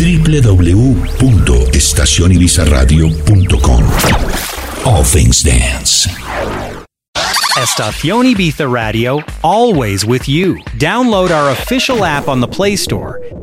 www.estacionibizaradio.com. All things dance. Estación Ibiza Radio, always with you. Download our official app on the Play Store